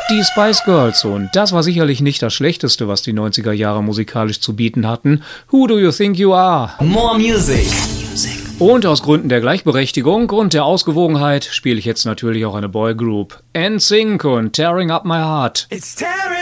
Die Spice Girls, und das war sicherlich nicht das Schlechteste, was die 90er Jahre musikalisch zu bieten hatten. Who Do You Think You Are? More Music. Und aus Gründen der Gleichberechtigung und der Ausgewogenheit spiele ich jetzt natürlich auch eine Boygroup. NSYNC und Tearing Up My Heart. It's tearing